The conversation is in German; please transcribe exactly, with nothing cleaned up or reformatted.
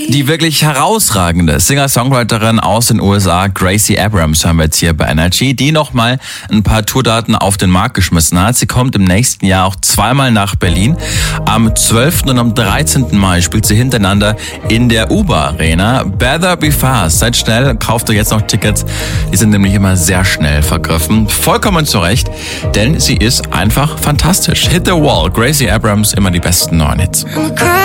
Die wirklich herausragende Singer-Songwriterin aus den U S A, Gracie Abrams, haben wir jetzt hier bei Energy, die nochmal ein paar Tourdaten auf den Markt geschmissen hat. Sie kommt im nächsten Jahr auch zweimal nach Berlin. Am zwölften und am dreizehnten Mai spielt sie hintereinander in der Uber Arena. Better Be Fast. Seid schnell, kauft euch jetzt noch Tickets. Die sind nämlich immer sehr schnell vergriffen. Vollkommen zu Recht, denn sie ist einfach fantastisch. Hit the Wall, Gracie Abrams, immer die besten neuen Hits.